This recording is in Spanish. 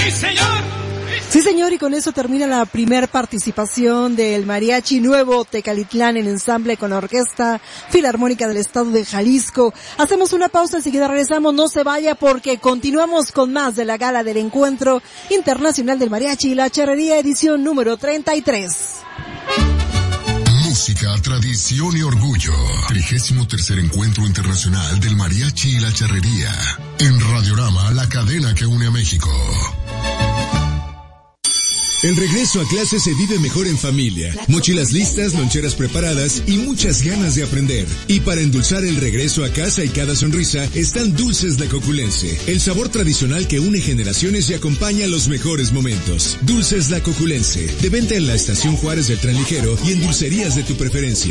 Sí, señor, y con eso termina la primer participación del Mariachi Nuevo Tecalitlán en ensamble con la Orquesta Filarmónica del Estado de Jalisco. Hacemos una pausa, enseguida regresamos, no se vaya porque continuamos con más de la gala del Encuentro Internacional del Mariachi y la Charrería, edición número 33. Música, tradición y orgullo. 33º Encuentro Internacional del Mariachi y la Charrería. En Radiorama, la cadena que une a México. El regreso a clase se vive mejor en familia. Mochilas listas, loncheras preparadas y muchas ganas de aprender. Y para endulzar el regreso a casa y cada sonrisa, están Dulces La Coculense. El sabor tradicional que une generaciones y acompaña los mejores momentos. Dulces La Coculense. De venta en la Estación Juárez del Tren Ligero y en dulcerías de tu preferencia.